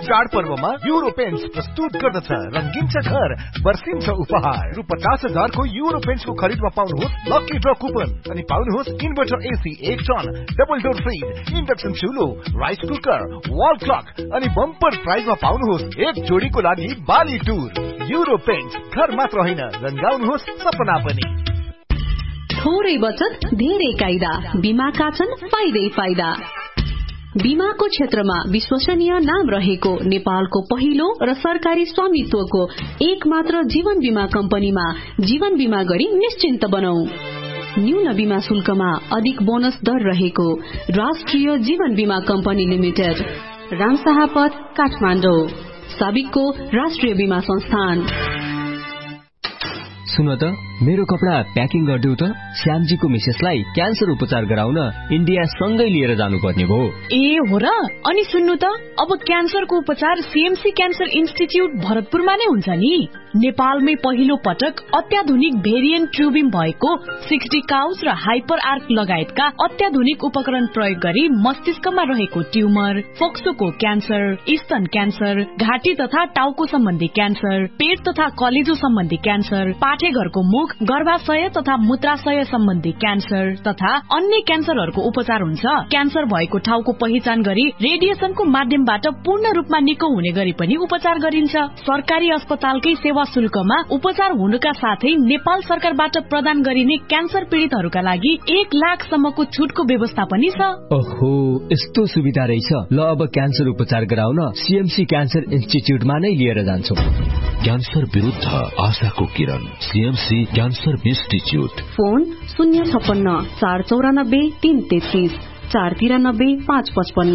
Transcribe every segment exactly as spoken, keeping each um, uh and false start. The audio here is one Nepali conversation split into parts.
चाडपर्वमा युरो पेन्ट्स प्रस्तुत गर्दछ रंगीन छ घर बर्सिन्छ उपहार। रु पचास हजार को युरो पेन्ट्सको खरिदमा पाउनुहोस् लकी ड्र कुपन अनि पाउनुहोस् इन्भर्टर एसी एक ton, double door fridge, induction चुलो, rice cooker, wall clock अनि बम्पर प्राइजमा पाउनुहोस् एक जोडीको लागि बाली टुर। युरो पेन्ट्स घर मात्र होइन रंगाउनुहोस् सपना पनि। थोरै बचत धेरै कायदा, बीमाका छन् फाइदै फाइदा। बीमाको क्षेत्रमा विश्वसनीय नाम रहेको नेपालको पहिलो र सरकारी स्वामित्वको एक मात्र जीवन बीमा कम्पनीमा जीवन बीमा गरी निश्चिन्त बनौ। न्यून बीमा शुल्कमा अधिक बोनस दर रहेको राष्ट्रिय जीवन बीमा कम्पनी लिमिटेड, रामशाहपथ, काठमाडौँ, साबिकको राष्ट्रिय बीमा संस्थान। सुन त मेरो कपडा प्याकिङ गरिदेऊ त, श्यामजीको मिसेसलाई क्यान्सर उपचार गराउन इन्डिया सँगै लिएर जानुपर्ने भयो। ए हो र? अनि सुन्नु त, अब क्यान्सरको उपचार सीएमसी क्यान्सर इन्स्टिट्युट भरतपुरमा नै हुन्छ नि। नेपालमै पहिलो पटक अत्याधुनिक भेरिएन्ट ट्युबिम भएको सिक्सटी काउस र हाइपर आर्क लगायतका अत्याधुनिक उपकरण प्रयोग गरी मस्तिष्कमा रहेको ट्युमर, फोक्सोको क्यान्सर, स्तन क्यान्सर, घाँटी तथा टाउको सम्बन्धी क्यान्सर, पेट तथा कलेजो सम्बन्धी क्यान्सर, पाठेघरको मुख, गर्भाशय तथा मूत्राशय सम्बन्धी क्यान्सर तथा अन्य क्यान्सरहरूको उपचार हुन्छ। क्यान्सर भएको ठाउँको पहिचान गरी रेडिएसनको माध्यमबाट पूर्ण रूपमा निको हुने गरी पनि उपचार गरिन्छ। सरकारी अस्पतालकै सेवा शुल्कमा उपचार हुनुका साथै नेपाल सरकारबाट प्रदान गरिने क्यान्सर पीड़ितहरूका लागि एक लाख सम्मको छुटको व्यवस्था पनि छ। ओहो, यस्तो सुविधा रहेछ। ल अब क्यान्सर उपचार गराउन सीएमसी क्यान्सर इन्स्टिट्युटमा नै लिएर जान्छौ। क्यान्सर विरुद्ध आशाको किरण, सीएमसी क्यान्सर इन्स्टिट्युट। फोन शून्य छप्पन्न चार चौरानब्बे तीन तेत्तीस, चार तिरानब्बे पाँच पचपन्न।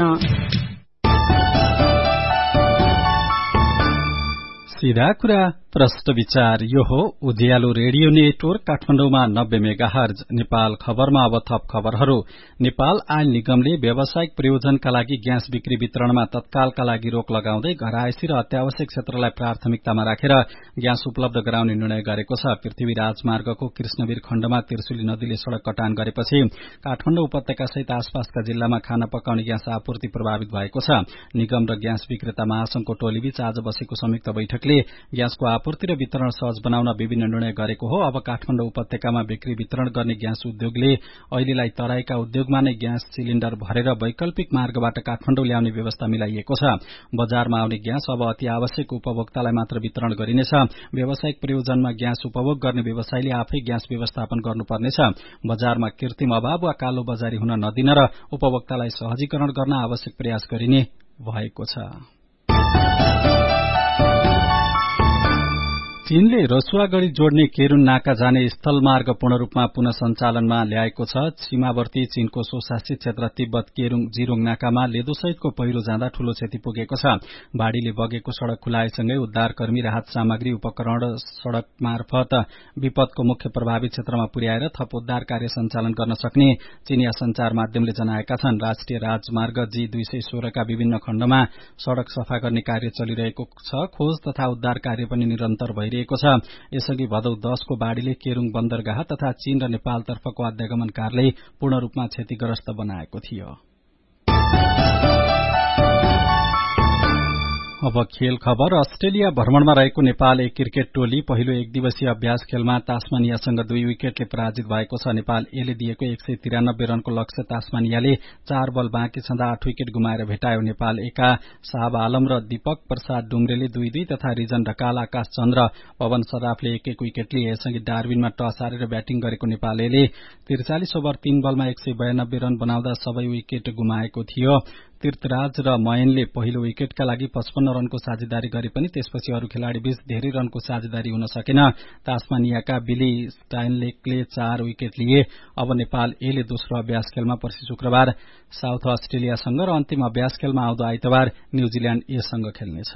सीधा कुरा प्रश्न विचार। यो हो उज्यालो रेडियो नेटवर्क काठमाडौँमा नब्बे मेगा हर्ज। नेपाल खबरमा अब थप खबरहरू। नेपाल आयल निगमले व्यावसायिक प्रयोजनका लागि ग्यास बिक्री वितरणमा तत्कालका लागि रोक लगाउँदै घरायसी र अत्यावश्यक क्षेत्रलाई प्राथमिकतामा राखेर ग्यास उपलब्ध गराउने निर्णय गरेको छ। पृथ्वी राजमार्गको कृष्णवीर खण्डमा त्रिशुली नदीले सड़क कटान गरेपछि काठमाडौँ उपत्यका सहित आसपासका जिल्लामा खाना पकाउने ग्यास आपूर्ति प्रभावित भएको छ। निगम र ग्यास विक्रेता महासंघको टोलीबीच आज बसेको संयुक्त बैठकले ग्यासको आपूर्ति र वितरण सहज बनाउन विभिन्न निर्णय गरेको हो। अब काठमाडौँ उपत्यकामा बिक्री वितरण गर्ने ग्यास उद्योगले अहिलेलाई तराईका उद्योगमा नै ग्यास सिलिण्डर भरेर वैकल्पिक मार्गबाट काठमाडौँ ल्याउने व्यवस्था मिलाइएको छ। बजारमा आउने ग्यास अब अति आवश्यक उपभोक्तालाई मात्र वितरण गरिनेछ। व्यावसायिक प्रयोजनमा ग्यास उपभोग गर्ने व्यवसायीले आफै ग्यास व्यवस्थापन गर्नुपर्नेछ। बजारमा कृत्रिम अभाव वा कालो बजारी हुन नदिन र उपभोक्तालाई सहजीकरण गर्न आवश्यक प्रयास गरिने भएको छ। चीनले रसुवागढ़ी जोड्ने केरूङ नाका जाने स्थलमार्ग पूर्ण रूपमा पुनः सञ्चालनमा ल्याएको छ। सीमावर्ती चीनको स्वशासित क्षेत्र तिब्बत केरूङ जिरोङ नाकामा लेदोसहितको पहिरो जाँदा ठूलो क्षति पुगेको छ। बाढ़ीले बगेको सड़क खुलाएसँगै उद्धारकर्मी राहत सामग्री उपकरण सड़क मार्फत विपदको मुख्य प्रभावित क्षेत्रमा पुर्याएर थप उद्धार कार्य सञ्चालन गर्न सक्ने चीनिया संचार माध्यमले जनाएका छन्। राष्ट्रिय राजमार्ग जी दुई सय सोह्रका विभिन्न खण्डमा सड़क सफा गर्ने कार्य चलिरहेको छ। खोज तथा उद्धार कार्य पनि निरन्तर भइरहेको छ। यसअघि भदौ दसको बाढ़ीले केरूङ बन्दरगाह तथा चीन र नेपालतर्फको आध्यागमन कार्यालय पूर्ण रूपमा क्षतिग्रस्त बनाएको थियो। अब खेल खबर। अस्ट्रेलिया भ्रमणमा रहेको नेपाल एक क्रिकेट टोली पहिलो एक दिवसीय अभ्यास खेलमा तास्मानियासँग दुई विकेटले पराजित भएको छ। नेपाल एले दिएको एक सय तिरानब्बे रनको लक्ष्य तास्मानियाले चार बल बाँकी छँदा आठ विकेट गुमाएर भेटायो। नेपाल एका साहब आलम र दीपक प्रसाद डुम्रेले दुई दुई तथा रिजन ढकाल, आकाश चन्द्र, पवन सराफले एक एक विकेट लिए। यसअघि डार्विनमा टस हारेर ब्याटिङ गरेको नेपाल एले त्रिचालिस ओभर तीन बलमा एक सय बयानब्बे रन बनाउँदा सबै विकेट गुमाएको थियो। तीर्थराज र मयनले पहिलो विकेटका लागि पचपन्न रनको साझेदारी गरे पनि त्यसपछि अरू खेलाड़ी बीच धेरै रनको साझेदारी हुन सकेन। तास्मानियाका बिली स्टाइनलेकले चार विकेट लिए। अब नेपाल एले दोस्रो अभ्यास खेलमा पर्सि शुक्रबार साउथ अस्ट्रेलियासँग र अन्तिम अभ्यास खेलमा आउँदो आइतबार न्यूजील्याण्ड एसँग खेल्नेछ।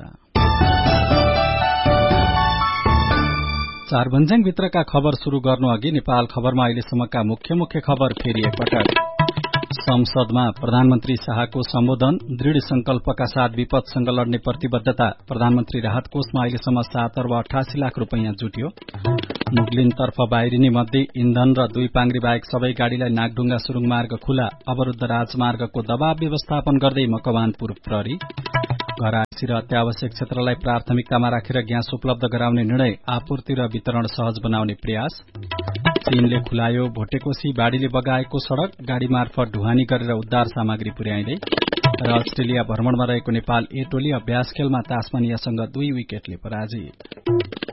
चारभन्ज्याङ भित्रका खबर शुरू गर्नु अघि नेपाल खबरमा अहिलेसम्मका मुख्य मुख्य खबर फेरि एकपटक। संसदमा प्रधानमन्त्री शाहको सम्बोधन, दृढ़ संकल्पका साथ विपदसँग लड्ने प्रतिबद्धता। प्रधानमन्त्री राहत कोषमा अहिलेसम्म सात अर्ब अठासी लाख रूपियाँ जुट्यो। मुगलिनतर्फ बाहिरिने मध्ये इन्धन र दुई पाङ्ग्री बाहेक सबै गाड़ीलाई नागढुङ्गा सुरुङ मार्ग खुला। अवरुद्ध राजमार्गको दबाव व्यवस्थापन गर्दै मकवानपुर प्रहरी। घरायसी र अत्यावश्यक क्षेत्रलाई प्राथमिकतामा राखेर ग्यास उपलब्ध गराउने निर्णय, आपूर्ति र वितरण सहज बनाउने प्रयास। चीनले खुलायो भोटेकोशी बाढ़ीले बगाएको सड़क, गाड़ी मार्फत ढुवानी गरेर उद्धार सामग्री पुर्याइँदै। र अस्ट्रेलिया भ्रमणमा रहेको नेपाल ए टोली अभ्यास खेलमा तास्मानियासँग दुई विकेटले पराजित।